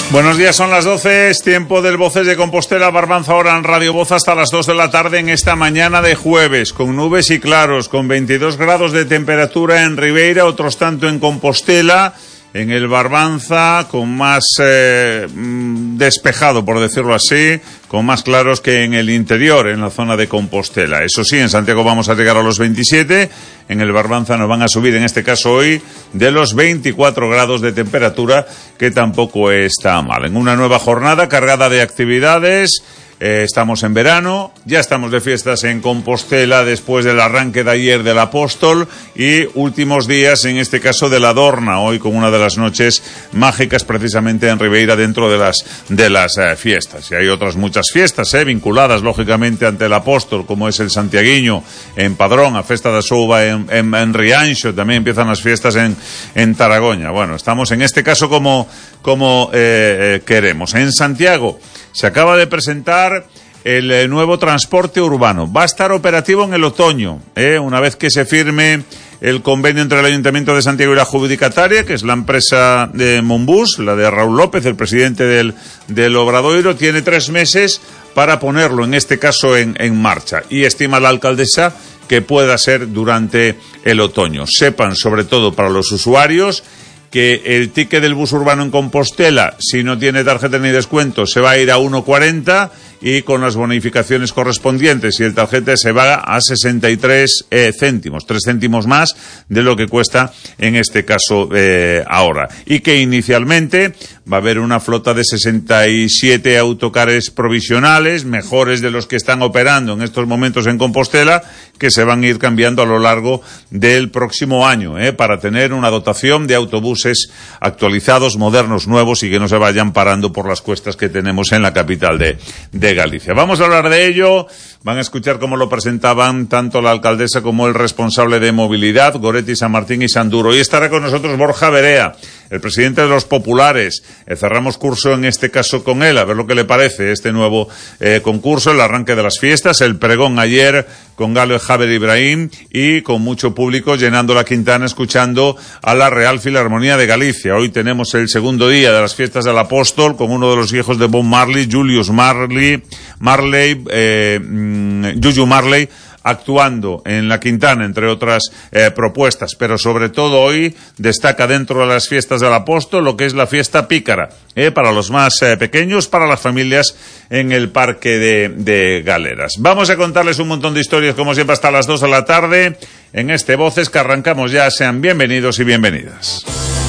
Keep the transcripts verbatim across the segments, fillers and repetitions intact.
Buenos días, son las doce, es tiempo del Voces de Compostela, Barbanza ahora en Radio Voz hasta las dos de la tarde en esta mañana de jueves, con nubes y claros, con veintidós grados de temperatura en Ribeira, otros tanto en Compostela, en el Barbanza, con más eh, despejado, por decirlo así, con más claros que en el interior, en la zona de Compostela. Eso sí, en Santiago vamos a llegar a los veintisiete, en el Barbanza nos van a subir, en este caso hoy, de los veinticuatro grados de temperatura, que tampoco está mal. En una nueva jornada cargada de actividades. Eh, estamos en verano, ya estamos de fiestas en Compostela después del arranque de ayer del Apóstol y últimos días, en este caso, de la Dorna, hoy con una de las noches mágicas precisamente en Ribeira dentro de las de las eh, fiestas. Y hay otras muchas fiestas eh, vinculadas lógicamente ante el Apóstol, como es el Santiaguiño en Padrón, a Festa da Souba en, en, en Rianxo, también empiezan las fiestas en, en Taragoña. Bueno, estamos en este caso como, como eh, eh, queremos. En Santiago se acaba de presentar el eh, nuevo transporte urbano. Va a estar operativo en el otoño, ¿eh? Una vez que se firme el convenio entre el Ayuntamiento de Santiago y la adjudicataria, que es la empresa de Monbus, la de Raúl López, el presidente del, del Obradoiro, tiene tres meses para ponerlo, en este caso, en, en marcha. Y estima la alcaldesa que pueda ser durante el otoño. Sepan, sobre todo para los usuarios, que el ticket del bus urbano en Compostela, si no tiene tarjeta ni descuento, se va a ir a uno cuarenta y con las bonificaciones correspondientes, y el tarjeta se va a sesenta y tres eh, céntimos, tres céntimos más de lo que cuesta en este caso eh, ahora. Y que inicialmente va a haber una flota de sesenta y siete autocares provisionales, mejores de los que están operando en estos momentos en Compostela, que se van a ir cambiando a lo largo del próximo año, eh, para tener una dotación de autobuses actualizados, modernos, nuevos y que no se vayan parando por las cuestas que tenemos en la capital de, de Galicia. Vamos a hablar de ello. Van a escuchar cómo lo presentaban tanto la alcaldesa como el responsable de movilidad, Goretti, San Martín y Sanduro. Y estará con nosotros Borja Berea, el presidente de los Populares. Eh, cerramos curso en este caso con él, a ver lo que le parece este nuevo eh, concurso, el arranque de las fiestas, el pregón ayer con Galo y Javier Ibrahim y con mucho público llenando la Quintana escuchando a la Real Filarmonía de Galicia. Hoy tenemos el segundo día de las fiestas del Apóstol con uno de los hijos de Bob Marley, Julius Marley, Marley, eh, Juju Marley, actuando en la Quintana, entre otras eh, propuestas, pero sobre todo hoy destaca dentro de las fiestas del Apóstol lo que es la fiesta pícara, eh, para los más eh, pequeños, para las familias en el Parque de, de Galeras. Vamos a contarles un montón de historias, como siempre, hasta las dos de la tarde, en este Voces que arrancamos ya. Sean bienvenidos y bienvenidas.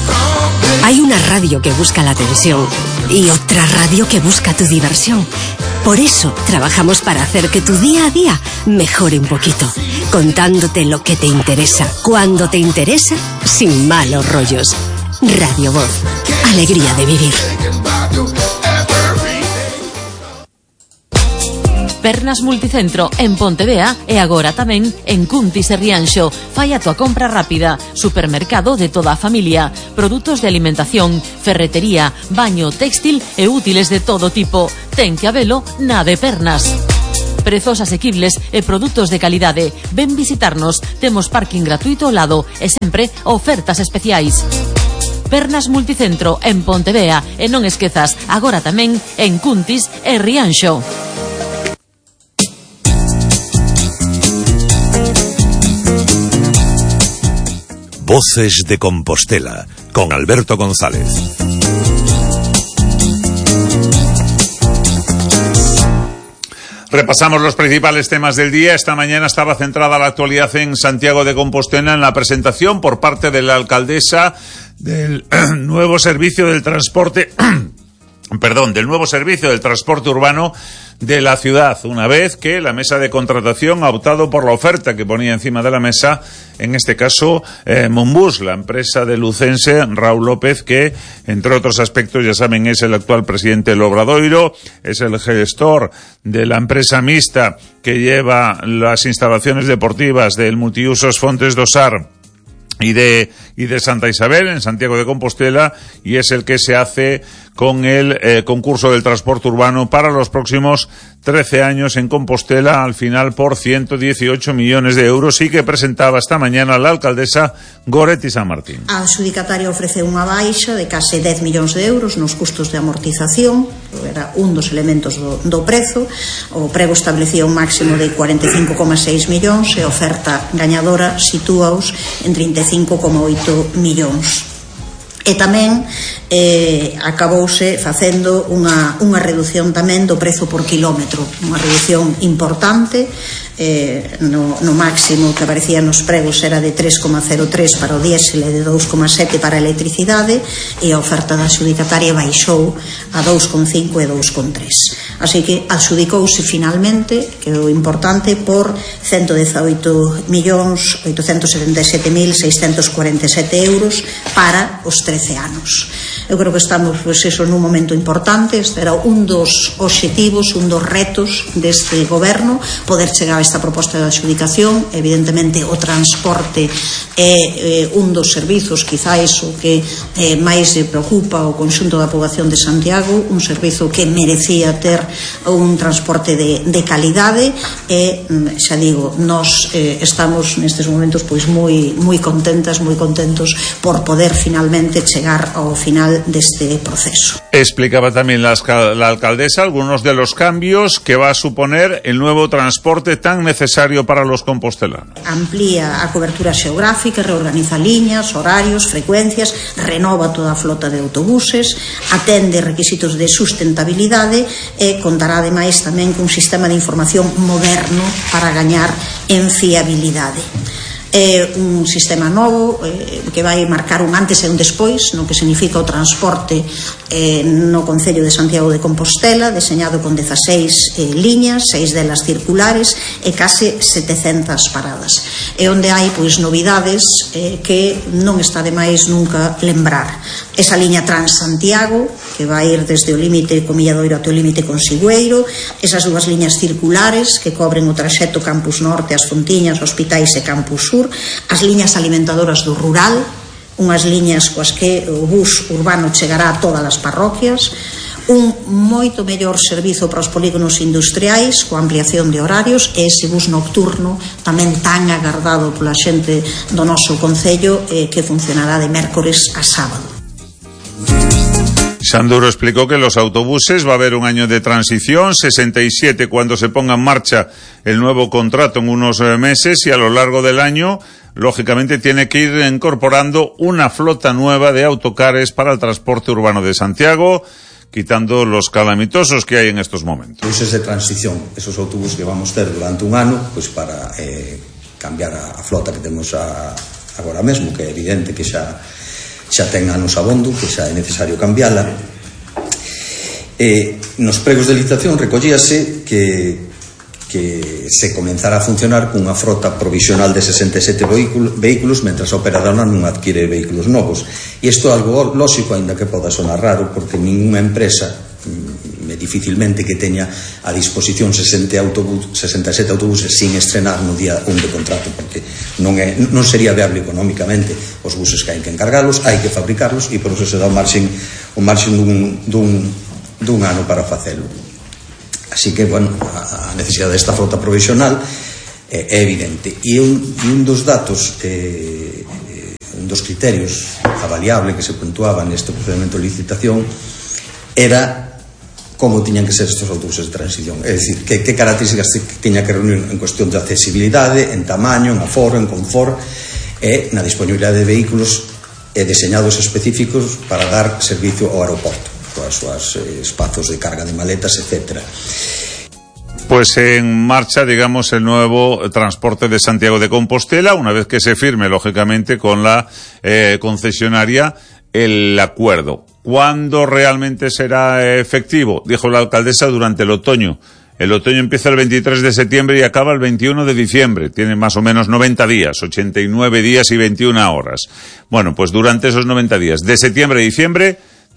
Hay una radio que busca la atención y otra radio que busca tu diversión. Por eso trabajamos para hacer que tu día a día mejore un poquito, contándote lo que te interesa, cuando te interesa, sin malos rollos. Radio Voz, alegría de vivir. Pernas Multicentro en Pontevea e agora tamén en Cuntis e Rianxo. Fai a tua compra rápida. Supermercado de toda a familia. Produtos de alimentación, ferretería, baño, textil e útiles de todo tipo. Ten que habelo na de Pernas. Prezos asequibles e produtos de calidade. Ven visitarnos. Temos parking gratuito ao lado e sempre ofertas especiais. Pernas Multicentro en Pontevea e non esquezas, agora tamén en Cuntis e Rianxo. Voces de Compostela, con Alberto González. Repasamos los principales temas del día. Esta mañana estaba centrada la actualidad en Santiago de Compostela en la presentación por parte de la alcaldesa del nuevo servicio del transporte, perdón, del nuevo servicio del transporte urbano de la ciudad, una vez que la mesa de contratación ha optado por la oferta que ponía encima de la mesa, en este caso eh, Monbus, la empresa de lucense Raúl López, que entre otros aspectos, ya saben, es el actual presidente del Obradoiro, es el gestor de la empresa mixta que lleva las instalaciones deportivas del multiusos Fontes do Sar y de y de Santa Isabel en Santiago de Compostela, y es el que se hace con el eh, concurso del transporte urbano para los próximos trece años en Compostela, al final por ciento dieciocho millones de euros, y que presentaba esta mañana la alcaldesa Goretti San Martín. A adxudicataria ofrece unha baixa de case dez millóns de euros nos custos de amortización, era un dos elementos do, do prezo. O prego establecía un máximo de cuarenta e cinco coma seis millóns e a oferta gañadora sitúaos en trinta e cinco coma oito millóns. E tamén eh, acabouse facendo unha, unha reducción tamén do prezo por kilómetro, unha reducción importante. Eh, no, no máximo que aparecía nos pregos era de tres coma cero tres para o diésel e de dous coma sete para a electricidade, e a oferta da adxudicataria baixou a dous coma cinco e dous coma tres. Así que adxudicouse finalmente, que é o importante, por ciento dezaoito millóns oitocentos setenta e sete mil seiscentos cuarenta e sete euros para os trece anos. Eu creo que estamos, pois, eso, nun momento importante. Este era un dos obxectivos, un dos retos deste goberno, poder chegar a esta proposta de adxudicación. Evidentemente o transporte é eh, un dos servizos, quizás o que eh, máis se preocupa o conxunto da poboación de Santiago, un servizo que merecía ter un transporte de, de calidade, e xa digo, nós eh, estamos nestes momentos pois moi moi contentas, moi contentos por poder finalmente chegar ao final deste proceso. Explicaba también la, la alcaldesa algunos de los cambios que va a suponer el nuevo transporte tan necesario para los compostelanos. Amplía a cobertura xeográfica, reorganiza liñas, horarios, frecuencias, renova toda a flota de autobuses, atende requisitos de sustentabilidade e contará ademais tamén cun sistema de información moderno para gañar en fiabilidade. É un sistema novo eh, que vai marcar un antes e un despois no que significa o transporte eh, no Concello de Santiago de Compostela, deseñado con dezaseis eh, liñas, seis delas circulares e case setecentas paradas, e onde hai pois novidades eh, que non está de máis nunca lembrar. Esa liña Transantiago, que vai ir desde o límite co Milladoiro até o límite con Sigüeiro, esas dúas liñas circulares que cobren o traxecto Campus Norte, As Fontiñas, Hospitais e Campus Sur, as liñas alimentadoras do rural, unhas liñas coas que o bus urbano chegará a todas as parroquias, un moito mellor servizo para os polígonos industriais coa ampliación de horarios, e ese bus nocturno tamén tan agardado pola xente do noso concello, eh, que funcionará de mércores a sábado. Sanduro explicó que los autobuses va a haber un año de transición, sesenta y siete cuando se ponga en marcha el nuevo contrato en unos meses, y a lo largo del año, lógicamente, tiene que ir incorporando una flota nueva de autocares para el transporte urbano de Santiago, quitando los calamitosos que hay en estos momentos. Autobuses de transición, esos autobuses que vamos a ter durante un ano, pues para eh, cambiar a, a flota que temos a, agora mesmo, que é evidente que xa xa ten anos abondo, que xa é necesario cambiála. E nos pregos de licitación recollíase que, que se comenzara a funcionar cunha frota provisional de sesenta e sete vehículos, mentras a operadora non adquire vehículos novos. E isto é algo lógico, aínda que poda sonar raro, porque ninguna empresa é dificilmente que teña a disposición sesenta e sete autobuses sin estrenar no día un de contrato, porque non, é, non sería viable económicamente. Os buses que hai que encargalos, hai que fabricarlos, e por eso se dá o marxen, o marxen dun, dun, dun ano para facelo. Así que, bueno, a necesidade desta frota provisional é, é evidente. E un, e un dos datos, eh, un dos criterios avaliable que se puntuaba neste procedimento de licitación era como tiñan que ser estes autobuses de transición, é dicir, que, que características tiña que reunir en cuestión de accesibilidade, en tamaño, en aforo, en confort e na disponibilidade de vehículos e deseñados específicos para dar servicio ao aeroporto, coas súas eh, espazos de carga de maletas, etcétera. Pues en marcha, digamos, el nuevo transporte de Santiago de Compostela, una vez que se firme, lógicamente, con la eh, concesionaria el acuerdo. ¿Cuándo realmente será efectivo? Dijo la alcaldesa, durante el otoño. El otoño empieza el veintitrés de septiembre y acaba el veintiuno de diciembre. Tiene más o menos noventa días, ochenta y nueve días y veintiuna horas. Bueno, pues durante esos noventa días, de septiembre a diciembre,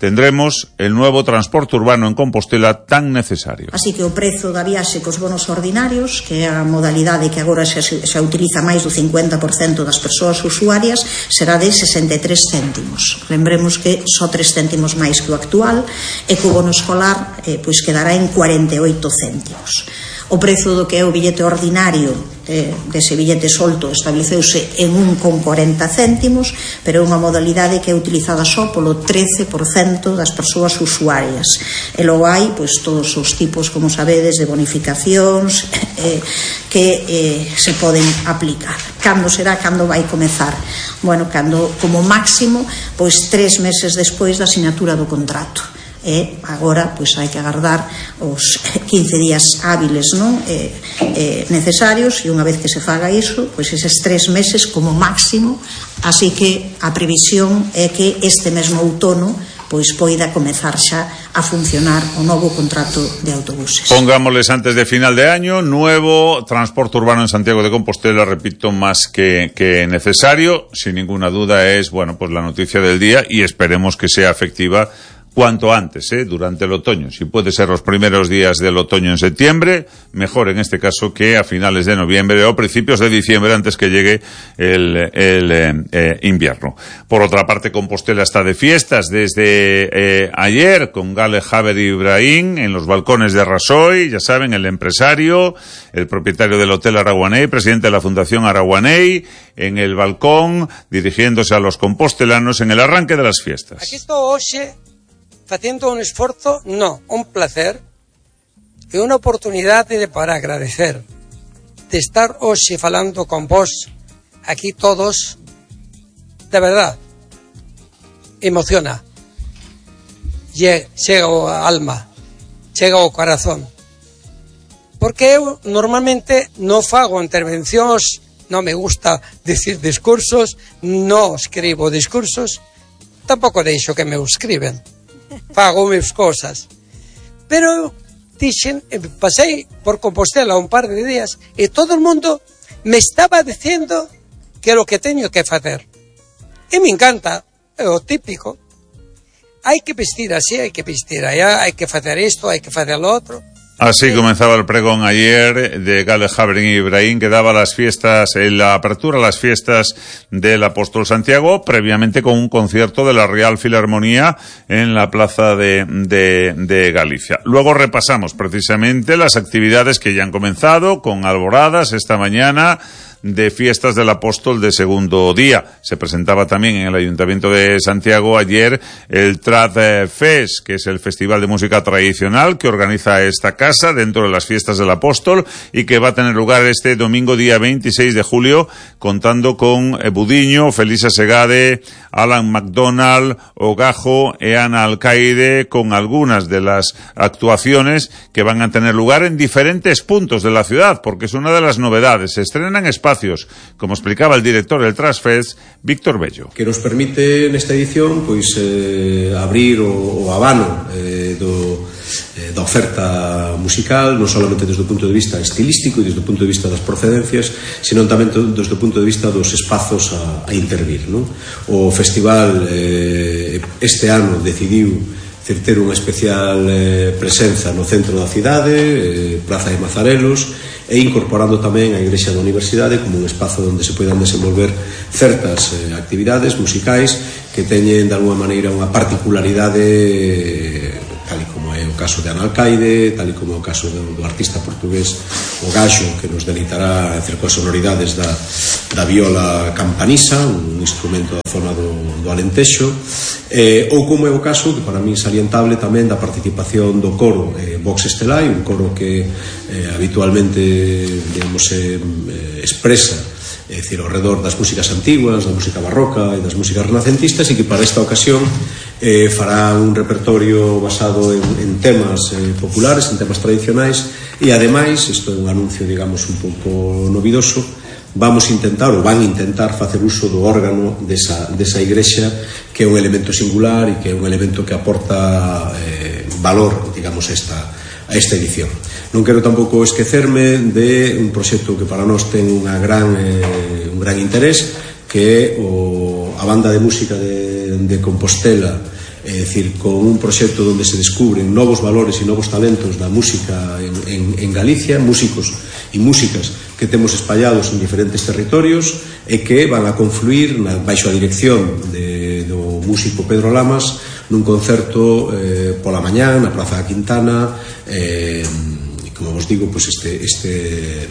tendremos el nuevo transporte urbano en Compostela tan necesario. Así que o prezo da viaxe cos bonos ordinarios, que é a modalidade que agora xa, xa utiliza máis do cincuenta por cento das persoas usuarias, será de sesenta e tres céntimos. Lembremos que só tres céntimos máis que o actual, e que o bono escolar eh, pois quedará en cuarenta e oito céntimos. O prezo do que é o billete ordinario, eh, dese billete solto, estableceuse en un con cuarenta céntimos, pero é unha modalidade que é utilizada só polo trece por cento das persoas usuarias. E logo hai, pois, todos os tipos, como sabedes, de bonificacións eh, que eh, se poden aplicar. Cando será? Cando vai comezar? Bueno, cando, como máximo, pois tres meses despois da sinatura do contrato. E agora pois hai que agardar os quince días hábiles, non? Eh, eh, necesarios, e unha vez que se faga iso, pois eses tres meses como máximo, así que a previsión é que este mesmo outono pois poida comezar xa a funcionar o novo contrato de autobuses. Pongámosles antes de final de año, nuevo transporte urbano en Santiago de Compostela, repito, más que, que necesario, sin ninguna duda es, bueno, pues la noticia del día, y esperemos que sea efectiva cuanto antes, ¿eh? Durante el otoño. Si puede ser los primeros días del otoño en septiembre, mejor en este caso que a finales de noviembre o principios de diciembre, antes que llegue el, el eh, eh, invierno. Por otra parte, Compostela está de fiestas desde eh, ayer con Gale Javer Ibrahim en los balcones de Rasoy, ya saben, el empresario, el propietario del Hotel Araguaney, presidente de la Fundación Araguaney, en el balcón, dirigiéndose a los compostelanos en el arranque de las fiestas. Aquí estou hoxe facendo un esforzo, no, un placer e unha oportunidade de, para agradecer de estar hoxe falando con vos aquí todos, de verdad emociona, chega ao alma, chega ao corazón, porque eu normalmente non fago intervencións, non me gusta decir discursos, non escribo discursos, tampouco deixo que me escriben, fago mis cosas, pero dixen, pasei por Compostela un par de días e todo o mundo me estaba dicindo que é o que teño que facer, e me encanta, é o típico, hai que vestir así, hai que vestir allá, hai que facer isto, hai que facer lo outro. Así comenzaba el pregón ayer de Gale Javer Ibrahim, que daba las fiestas, en la apertura a las fiestas del Apóstol Santiago, previamente con un concierto de la Real Filarmonía en la Plaza de, de, de Galicia. Luego repasamos precisamente las actividades que ya han comenzado, con alboradas esta mañana de fiestas del Apóstol de segundo día. Se presentaba también en el Ayuntamiento de Santiago ayer el Trad Fest, que es el festival de música tradicional que organiza esta casa dentro de las fiestas del Apóstol y que va a tener lugar este domingo día veintiséis de julio, contando con Budiño, Felisa Segade, Alan McDonald, Ogajo e Ana Alcaide, con algunas de las actuaciones que van a tener lugar en diferentes puntos de la ciudad, porque es una de las novedades. Se estrenan espacios, como explicaba el director del Trad Fest, Víctor Bello. Que nos permite nesta edición pois eh, abrir o, o abano eh, do, eh, da oferta musical, non solamente desde o punto de vista estilístico e desde o punto de vista das procedencias, sino tamén desde o punto de vista dos espazos a, a intervir, non? O festival eh, este ano decidiu ter unha especial eh, presenza no centro da cidade, eh, Praza de Mazarelos, e incorporando tamén a Igrexa da Universidade como un espazo onde se poidan desenvolver certas eh, actividades musicais que teñen de alguma maneira unha particularidade, eh, tal e como é o caso de Ana Alcaide, tal e como é o caso do, do artista portugués Ogaxo, que nos deleitará en certas sonoridades da, da viola campanisa, un instrumento da zona do, do Alentexo, eh, ou como é o caso, que para mí salientable tamén, da participación do coro eh, Vox Estelai, un coro que eh, habitualmente digamos, eh, expresa é dicir, ao redor das músicas antiguas, da música barroca e das músicas renacentistas, e que para esta ocasión eh, fará un repertorio basado en, en temas eh, populares, en temas tradicionais, e ademais, isto é un anuncio digamos un pouco novidoso, vamos intentar, ou van intentar facer uso do órgano desa, desa igrexa, que é un elemento singular e que é un elemento que aporta eh, valor, digamos, a esta, a esta edición. Non quero tampouco esquecerme de un proxecto que para nós ten unha gran, eh, un gran interés, que é o, a banda de música de, de Compostela é dicir, con un proxecto onde se descubren novos valores e novos talentos da música en, en, en Galicia, músicos e músicas que temos espallados en diferentes territorios e que van a confluir na, baixo a dirección de, do músico Pedro Lamas nun concerto eh, pola mañán na Praza da Quintana, eh, e como vos digo, pues este, este,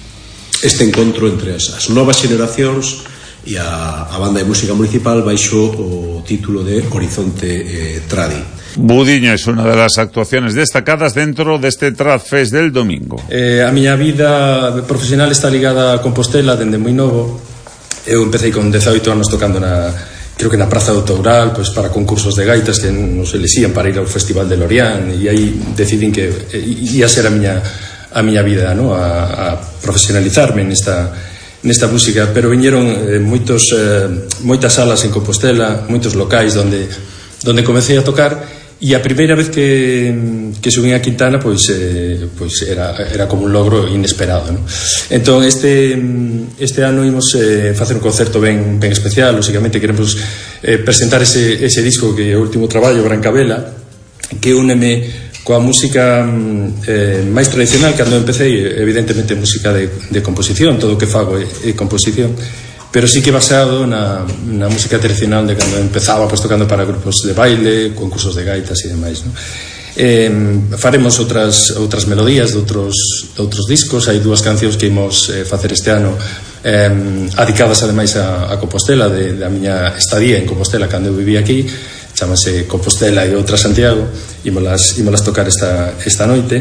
este encontro entre as, as novas xeracións e a, a banda de música municipal baixo o título de Horizonte eh, Tradi. Budiño es una de las actuaciones destacadas dentro deste Trad Fest del domingo. Eh, a miña vida profesional está ligada a Compostela dende moi novo. Eu empecé con dezaoito anos tocando na, creo que na Praza do Toural, pues para concursos de gaitas que nos elixían para ir ao Festival de Lorient, e aí decidín que ia ser a miña a miña vida, no? a, a profesionalizarme nesta nesta música, pero viñeron eh, moitos, eh, moitas salas en Compostela, moitos locais onde, onde comecei a tocar, e a primeira vez que, que subín a Quintana pois, eh, pois era, era como un logro inesperado, no? Entón este, este ano imos eh, facer un concerto ben, ben especial. Lógicamente queremos eh, presentar ese, ese disco que é o último traballo, Brancavela, que úneme coa música eh, máis tradicional. Cando empecé, evidentemente música de, de composición, todo o que fago é, é composición, pero sí que basado na, na música tradicional de cando empezaba, pues, tocando para grupos de baile, concursos de gaitas e demais, no? Eh, faremos outras outras melodías de outros, de outros discos. Hai dúas cancións que imos eh, facer este ano eh, adicadas ademais a, a Compostela, de, da miña estadía en Compostela cando eu vivía aquí. Chámase Compostela e outra Santiago, e molas, e molas tocar esta, esta noite.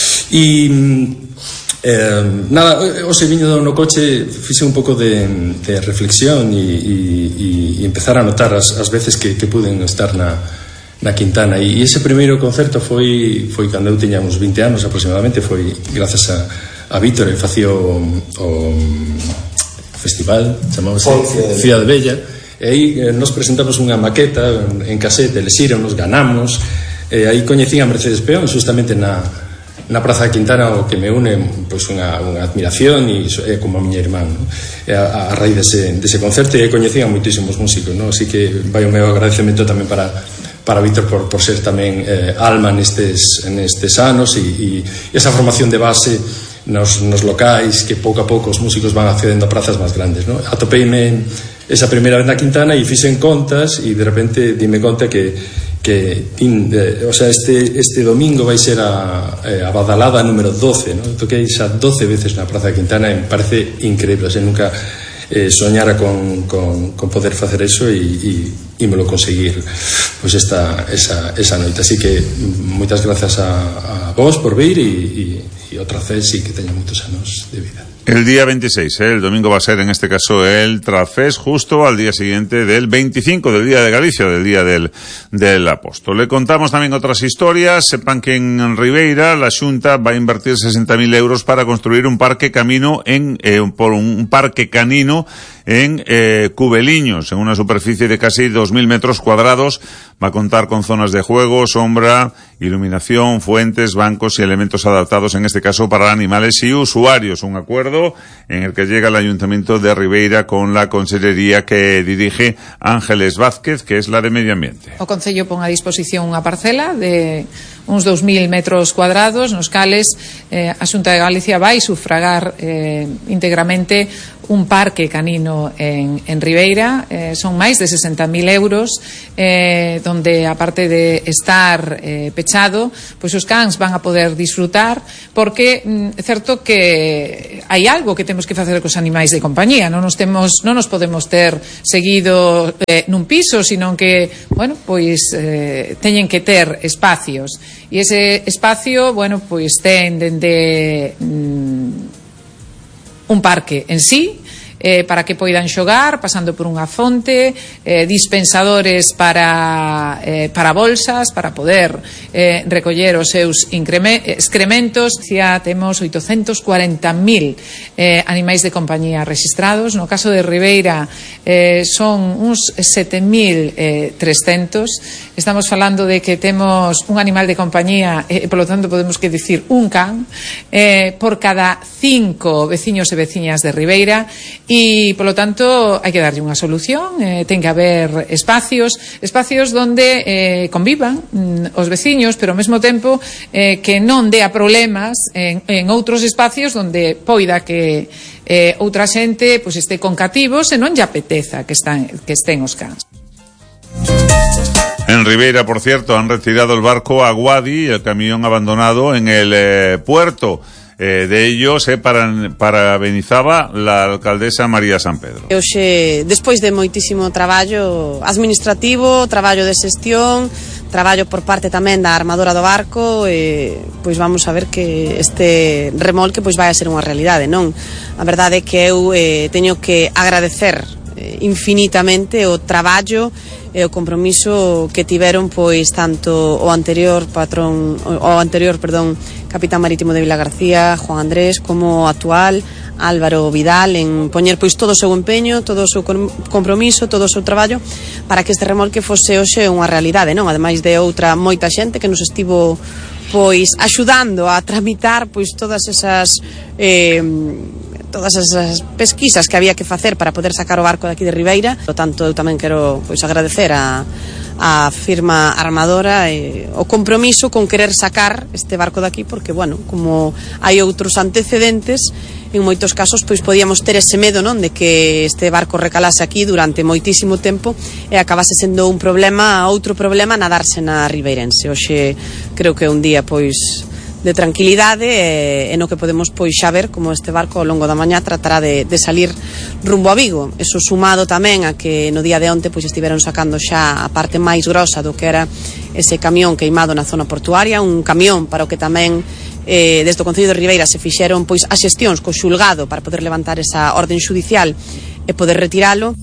E eh, nada, o se viño no coche fixe un pouco de, de reflexión e, e, e empezar a notar as, as veces que, que puden estar na, na Quintana, e ese primeiro concerto foi, foi cando eu tiña uns vinte anos aproximadamente, foi grazas a, a Víctor, e facía o, o festival, chamábase Cidade Bella. E aí eh, nos presentamos unha maqueta en casete, lesiron, nos ganamos, e aí coñecín a Mercedes Peón justamente na, na Praza da Quintana, o que me une pois unha, unha admiración, e é como a miña irmán, no? E a, a raíz dese, dese concerto, e aí coñecín a moitísimos músicos, no? Así que vai o meu agradecemento tamén para para Víctor por, por ser tamén eh, alma nestes, nestes anos, e, e esa formación de base nos, nos locais, que pouco a pouco os músicos van accedendo a prazas máis grandes, no? Atopeime esa primeira vez na Quintana e fixen contas, e de repente dime conta que, que in, eh, o sea, este, este domingo vai ser a, a badalada número doce, no? Toquei xa doce veces na Praza da Quintana e me parece increíble. O sea, nunca eh, soñara con, con, con poder facer eso, e, e, e me lo conseguir pues esta, esa, esa noite. Así que moitas grazas a, a vos por vir, e, e, e outra vez, e que teña moitos anos de vida. El día veintiséis, ¿eh? El domingo va a ser en este caso el Trad Fest, justo al día siguiente del veinticinco, del Día de Galicia, del Día del, del Apóstol. Le contamos también otras historias. Sepan que en Ribeira la Xunta va a invertir sesenta mil euros para construir un parque camino en, eh, por un parque canino en eh, Cubeliños, en una superficie de casi dos mil metros cuadrados. Va a contar con zonas de juego, sombra, iluminación, fuentes, bancos y elementos adaptados, en este caso para animales y usuarios. Un acuerdo en el que llega el Ayuntamiento de Ribeira con la consellería que dirige Ángeles Vázquez, que es la de Medio Ambiente. O Concello pon a disposición unha parcela de uns dous mil metros cuadrados, nos cales eh, a Xunta de Galicia vai sufragar eh, íntegramente un parque canino en, en Ribeira. Eh, son máis de sesenta mil euros, eh, donde aparte de estar eh, pechado, pois os cans van a poder disfrutar, porque é mm, certo que hai algo que temos que facer cos animais de compañía. Non nos temos, non nos podemos ter seguido eh, nun piso, sino que, bueno, pois eh, teñen que ter espacios, e ese espacio, bueno, pois ten dende mm, un parque en sí, eh, para que poidan xogar, pasando por unha fonte, eh, dispensadores para, eh, para bolsas, para poder eh, recoller os seus excrementos. Xa temos oitocentos cuarenta mil eh, animais de compañía registrados. No caso de Ribeira eh, son uns sete mil trescentos. Estamos falando de que temos un animal de compañía, e eh, polo tanto podemos que dicir un can, eh, por cada cinco veciños e veciñas de Ribeira, e polo tanto hai que darlle unha solución, eh, ten que haber espacios espacios donde eh, convivan mm, os veciños, pero ao mesmo tempo eh, que non dea problemas en, en outros espacios donde poida que eh, outra xente pois, este con cativos e non lle apeteza que, están, que estén os cans. En Ribeira, por cierto, han retirado el barco Aguadi, el camión abandonado en el eh, puerto. Eh, de ellos eh, para, parabenizaba la alcaldesa María San Pedro. Hoxe, despois de moitísimo traballo administrativo, traballo de xestión, traballo por parte tamén da armadora do barco, eh, pois vamos a ver que este remolque pois vai a ser unha realidade, non? A verdade é que eu eh, teño que agradecer eh, infinitamente o traballo e o compromiso que tiveron pois tanto o anterior patrón o anterior, perdón, capitán marítimo de Vilagarcía, Juan Andrés, como o actual Álvaro Vidal, en poñer pois todo o seu empeño, todo o seu compromiso, todo o seu traballo para que este remolque fose hoxe unha realidade, non? Ademais de outra moita xente que nos estivo pois axudando a tramitar pois todas esas eh, todas esas pesquisas que había que facer para poder sacar o barco de aquí de Ribeira. Por tanto, eu tamén quero pois agradecer a a firma armadora e o compromiso con querer sacar este barco de aquí, porque, bueno, como hai outros antecedentes, en moitos casos pois podíamos ter ese medo, non, de que este barco recalase aquí durante moitísimo tempo e acabase sendo un problema, outro problema nadarse na Ribeirense. Hoxe creo que é un día pois de tranquilidade e, e no que podemos pois xa ver como este barco ao longo da mañá tratará de, de salir rumbo a Vigo. Eso sumado tamén a que no día de onte pois estiveron sacando xa a parte máis grosa do que era ese camión queimado na zona portuaria, un camión para o que tamén eh, desde o Concello de Ribeira se fixeron pois as xestións co xulgado para poder levantar esa orden xudicial e poder retiralo.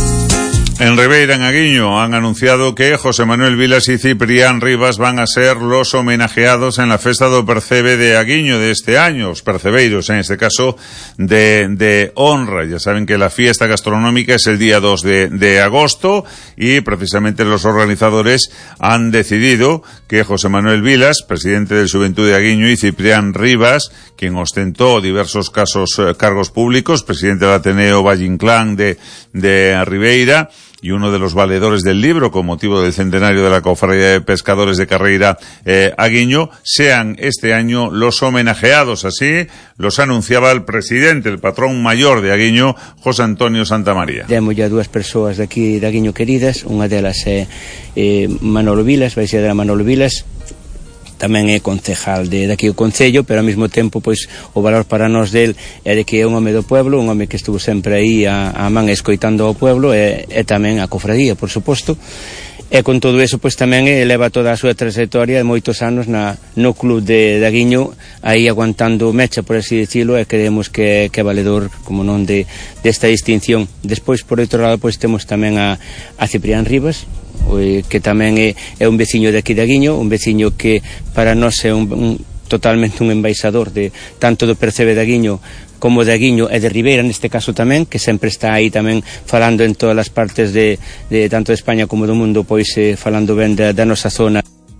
En Ribeira, en Aguiño, han anunciado que José Manuel Vilas y Ciprián Rivas van a ser los homenajeados en la Festa do Percebe de Aguiño de este año, os percebeiros, en este caso, de, de honra. Ya saben que la fiesta gastronómica es el día dos de, de agosto y precisamente los organizadores han decidido que José Manuel Vilas, presidente del Xuventud de Aguiño, y Ciprián Rivas, quien ostentó diversos casos, eh, cargos públicos, presidente del Ateneo Valle Inclán de, de Ribeira, y uno de los valedores del libro con motivo del centenario de la Cofradía de Pescadores de Carreira eh, Aguiño, sean este año los homenajeados. Así los anunciaba el presidente, el patrón mayor de Aguiño, José Antonio Santamaría. Temos ya dúas persoas de aquí de Aguiño queridas, unha delas é eh, Manolo Vilas, vai ser de Manolo Vilas, tamén é concejal de daqui o Concello, pero ao mesmo tempo pois o valor para nós del é de que é un home do pueblo, un home que estuvo sempre aí a, a man escoitando ao pueblo e, e tamén a cofradía, por suposto. E con todo eso pois tamén eleva toda a súa trayectoria de moitos anos na, no club de, de Aguiño, aí aguantando mecha, por así decirlo, e creemos que, que é valedor, como non, de desta distinción. Despois, por outro lado, pois temos tamén a, a Ciprián Rivas, que tamén é, é un veciño de aquí de Aguiño, un veciño que para nós é un, un, totalmente un embaixador de tanto do Percebe de Aguiño como de Aguiño e de Ribeira neste caso tamén, que sempre está aí tamén falando en todas as partes de, de tanto de España como do mundo, pois eh, falando ben da, da nosa zona.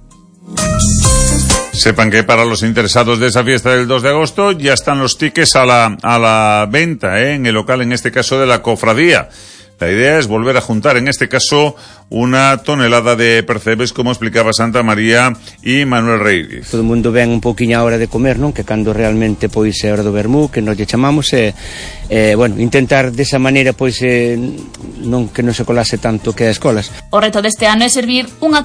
Sepan que para los interesados de esa fiesta del dos de agosto ya están los tickets a la, a la venta, ¿eh? En el local, en este caso de la cofradía. La idea es volver a juntar, en este caso, una tonelada de percebes, como explicaba Santa María y Manuel Reiriz. Todo o mundo ven un pouquiño a hora de comer, non? Que cando realmente pois é hora do vermú, que nos lle chamamos, e, eh, bueno, intentar desa maneira pois eh, non que non se colase tanto que as colas. O reto deste ano é servir unha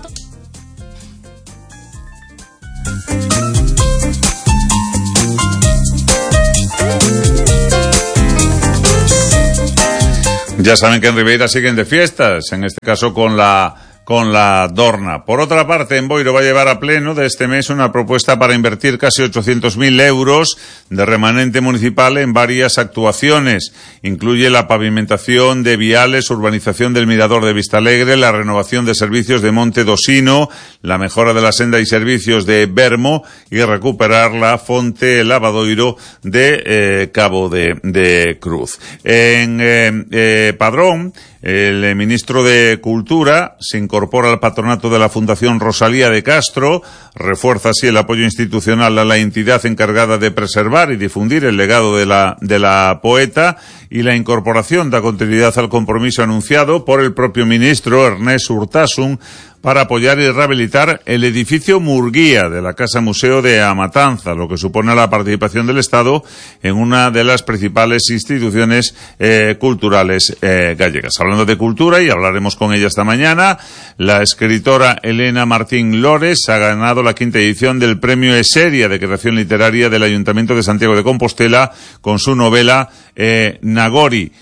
Ya saben que en Ribeira siguen de fiestas, en este caso con la con la Dorna. Por otra parte, en Boiro va a llevar a pleno de este mes una propuesta para invertir casi ochocientos mil euros de remanente municipal en varias actuaciones. Incluye la pavimentación de viales, urbanización del Mirador de Vistalegre, la renovación de servicios de Monte Dosino, la mejora de la senda y servicios de Bermo y recuperar la fonte Lavadoiro de eh, Cabo de, de Cruz. En eh, eh, Padrón, El eh, ministro de Cultura se incorpora al patronato de la Fundación Rosalía de Castro, refuerza así el apoyo institucional a la entidad encargada de preservar y difundir el legado de la, de la poeta, y la incorporación da continuidad al compromiso anunciado por el propio ministro Ernest Urtasun para apoyar y rehabilitar el edificio Murguía de la Casa Museo de Amatanza, lo que supone la participación del Estado en una de las principales instituciones eh, culturales eh, gallegas. Hablando de cultura, y hablaremos con ella esta mañana, la escritora Elena Martín Lores ha ganado la quinta edición del Premio Eseria de Creación Literaria del Ayuntamiento de Santiago de Compostela con su novela eh, Nagori.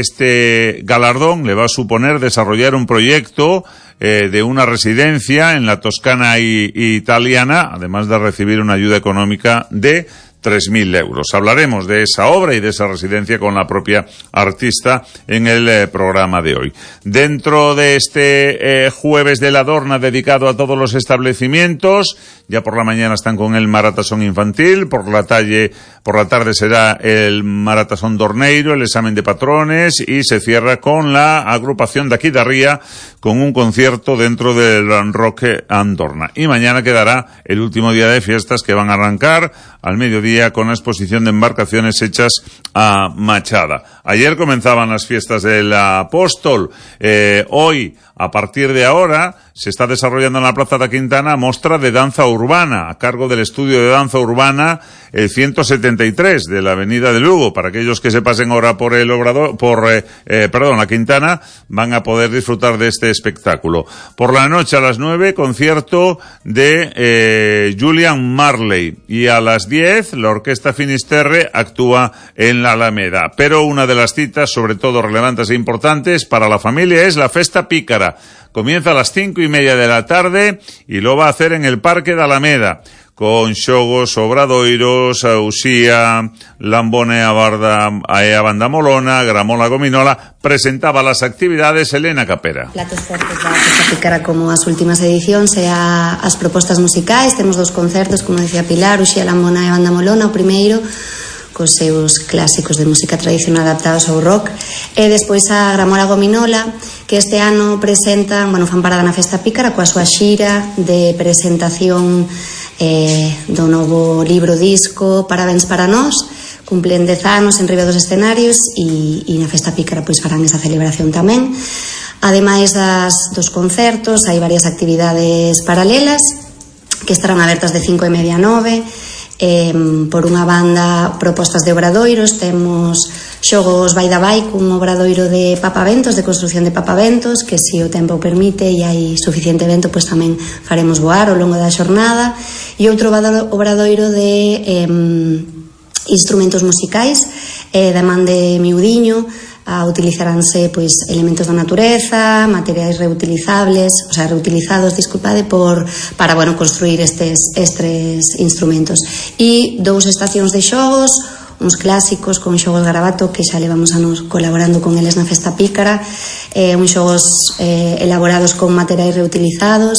Este galardón le va a suponer desarrollar un proyecto eh, de una residencia en la Toscana y, y italiana, además de recibir una ayuda económica de tres mil euros. Hablaremos de esa obra y de esa residencia con la propia artista en el eh, programa de hoy. Dentro de este eh, jueves de la Dorna dedicado a todos los establecimientos, ya por la mañana están con el Maratasón Infantil, por la, talle, por la tarde será el Maratasón Dorneiro, el examen de patrones, y se cierra con la agrupación de aquí de Ría con un concierto dentro del Roque Andorna. Y mañana quedará el último día de fiestas, que van a arrancar al mediodía con la exposición de embarcaciones hechas a machada. Ayer comenzaban las fiestas del Apóstol. Eh, hoy, a partir de ahora, se está desarrollando en la Plaza de Quintana mostra de danza urbana, a cargo del estudio de danza urbana el ciento setenta y tres de la Avenida de Lugo. Para aquellos que se pasen ahora por el Obrador, por, eh, eh, perdón, la Quintana, van a poder disfrutar de este espectáculo. Por la noche a las nueve, concierto de eh, Julian Marley, y a las diez la Orquesta Finisterre actúa en la Alameda. Pero una de las citas, sobre todo relevantes e importantes para la familia, es la Festa Pícara. Comienza a las cinco y media de la tarde y lo va a hacer en el Parque de Alameda, con xogos, obradoiros, Usía, Lambone a, Barda, a Banda Molona, Gramola Gominola. Presentaba las actividades Elena Capera. Platos fortes da Festa Pícara, como as últimas edicións, e a, as propostas musicais. Temos dos concertos, como decía Pilar, Usía, Lambona e Banda Molona, o primeiro cos seus clásicos de música tradicional adaptados ao rock, e despois a Gramola Gominola, que este ano presentan, bueno, fan parada na Festa Pícara coa súa xira de presentación eh, do novo libro disco Parabéns para nós. Cumplen dez anos en riba dos escenarios, e, e na Festa Pícara pois farán esa celebración tamén. Ademais das, dos concertos, hai varias actividades paralelas que estarán abertas de cinco e media a nove. Eh, por unha banda, propostas de obradoiros. Temos xogos vai da vai, cun obradoiro de papaventos, de construcción de papaventos, que se o tempo permite e hai suficiente vento, pois tamén faremos voar ao longo da xornada. E outro obradoiro de eh, instrumentos musicais, eh, da man de miudiño. A utilizaránse pois elementos da natureza, materiais reutilizables, o sea, reutilizados, disculpade, por para, bueno, construir estes estes instrumentos. E dous estacións de xogos, uns clásicos con xogos Garabato, que xa levamos anos colaborando con eles na Festa Pícara, eh, uns xogos eh, elaborados con materiais reutilizados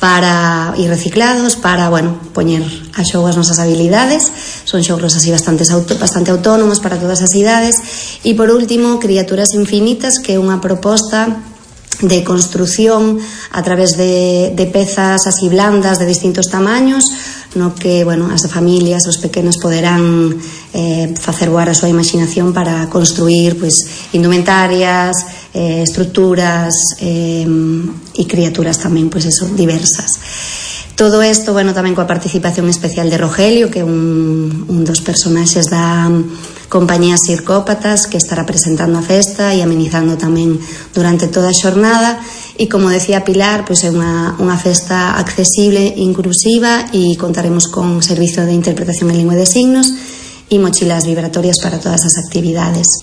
para e reciclados para, bueno, poñer a xogo as nosas habilidades. Son xogos así bastante, auto, bastante autónomos para todas as idades. E por último, Criaturas Infinitas, que é unha proposta de construción a través de, de pezas así blandas de distintos tamaños, no que, bueno, as familias, os pequenos poderán eh, facer voar a súa imaginación para construir, pois, indumentarias, eh, estruturas eh, e criaturas tamén, pois eso, diversas. Todo isto, bueno, tamén coa participación especial de Rogelio, que é un, un dos personaxes da compañía Circópatas, que estará presentando a festa e amenizando tamén durante toda a xornada. E como decía Pilar, pois é unha, unha festa accesible, inclusiva, e contaremos con servicio de interpretación en lingua de signos e mochilas vibratorias para todas as actividades.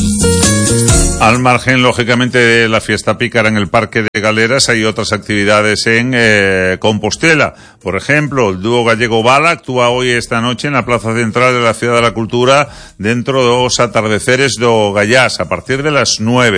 Al margen, lógicamente, de la Fiesta Pícara en el Parque de Galeras, hay otras actividades en eh, Compostela. Por ejemplo, el dúo gallego Bala actúa hoy esta noche en la Plaza Central de la Ciudad de la Cultura dentro dos atardeceres do Gallás, a partir de las nueve.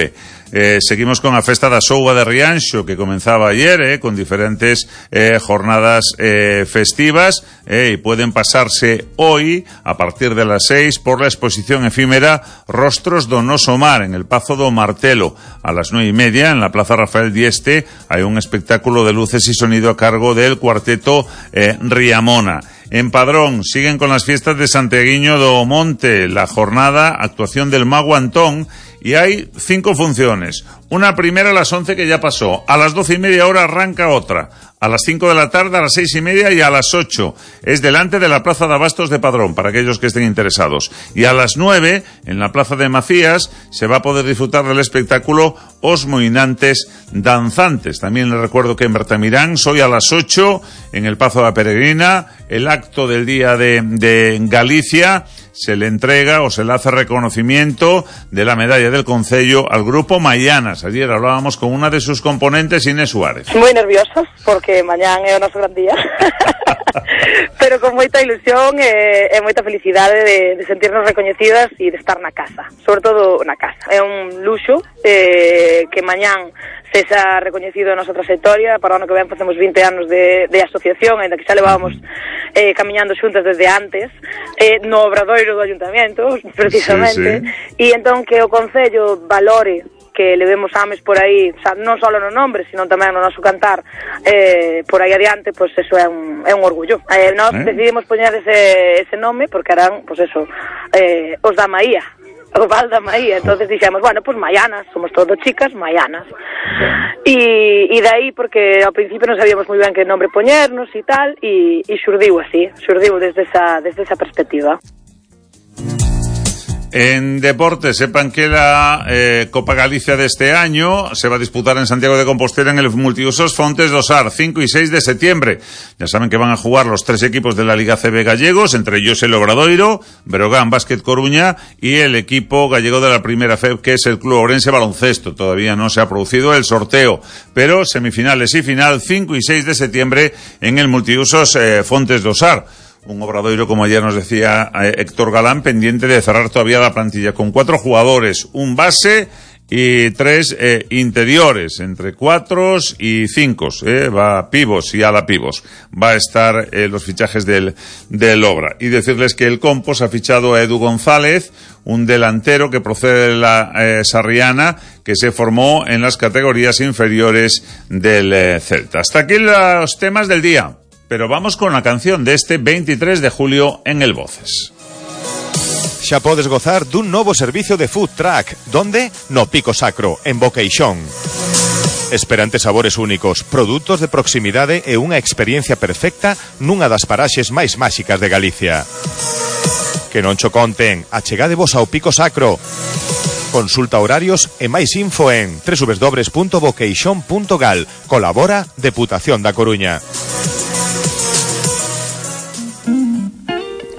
Eh, seguimos con a Festa da Souga de Rianxo, que comenzaba ayer, eh, con diferentes eh, jornadas eh, festivas, eh, y pueden pasarse hoy, a partir de las seis, por la exposición efímera Rostros do Noso Mar, en el Pazo do Martelo. A las nueve y media, en la Plaza Rafael Dieste, hay un espectáculo de luces y sonido a cargo del cuarteto eh, Riamona. En Padrón siguen con las fiestas de Santiaguiño do Monte, la jornada actuación del Mago Antón, y hay cinco funciones. Una primera a las once, que ya pasó. A las doce y media hora arranca otra. A las cinco de la tarde, a las seis y media y a las ocho. Es delante de la Plaza de Abastos de Padrón, para aquellos que estén interesados. Y a las nueve, en la Plaza de Macías, se va a poder disfrutar del espectáculo Os Moinantes Danzantes. También les recuerdo que en Bertamirán, hoy a las ocho, en el Pazo de la Peregrina, el acto del Día de, de Galicia, se le entrega o se le hace reconocimiento de la medalla del Concello al grupo Maianas. Ayer hablábamos con una de sus componentes, Inés Suárez. Moi nerviosos, porque mañán é o noso gran día. Pero con moita ilusión e, e moita felicidade de, de sentirnos recoñecidas e de estar na casa, sobre todo na casa. É un luxo eh, que mañán sexa recoñecido a nosa trayectoria. Para o ano que ven facemos vinte anos de, de asociación, ainda que xa levábamos eh, camiñando xuntas desde antes, eh, no obradoiro do Ayuntamiento, precisamente, sí, sí. E entón que o Concello valore que levemos ames por aí, o sea, non só no nombre, sino tamén no noso cantar eh, por aí adiante, pois pues eso é un, é un orgullo. Eh, nós ¿Eh? decidimos poñer ese, ese nome porque eran, pois pues eso, eh, os da Maía, o Val da Maía. Entonces dixemos, bueno, pois pues Maianas, somos todos chicas, Maianas. E, e dai, porque ao principio non sabíamos moi ben que nombre poñernos e tal, e, e xurdiu así, xurdiu desde esa, desde esa perspectiva. En deportes, sepan que la eh, Copa Galicia de este año se va a disputar en Santiago de Compostela en el multiusos Fontes do Sar, cinco y seis de septiembre. Ya saben que van a jugar los tres equipos de la Liga C B gallegos, entre ellos el Obradoiro, Breogán Básquet Coruña y el equipo gallego de la Primera F E B, que es el Club Ourense Baloncesto. Todavía no se ha producido el sorteo, pero semifinales y final cinco y seis de septiembre en el multiusos eh, Fontes do Sar. Un Obradoiro, como ayer nos decía eh, Héctor Galán, pendiente de cerrar todavía la plantilla con cuatro jugadores, un base y tres eh, interiores, entre cuatros y cinco, eh, va pivos y ala pivos. Va a estar eh, los fichajes del, del Obra. Y decirles que el Compos ha fichado a Edu González, un delantero que procede de la eh, Sarriana, que se formó en las categorías inferiores del eh, Celta. Hasta aquí los temas del día. Pero vamos con la canción de este veintitrés de julio en el Voces. Xa podes gozar dun novo servicio de food truck. Donde? No Pico Sacro, en Boqueixón. Esperantes sabores únicos, produtos de proximidade e unha experiencia perfecta nunha das paraxes máis máxicas de Galicia. Que non cho conten, achegadevos ao Pico Sacro. Consulta horarios e máis info en doble u doble u doble u punto boqueixón punto gal. Colabora Deputación da Coruña.